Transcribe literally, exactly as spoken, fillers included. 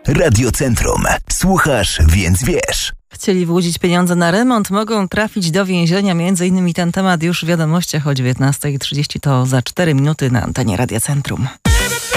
Radio Centrum. Słuchasz, więc wiesz. Chcieli wyłudzić pieniądze na remont, mogą trafić do więzienia. Między innymi ten temat już w wiadomościach o dziewiętnasta trzydzieści. To za cztery minuty na antenie Radia Centrum.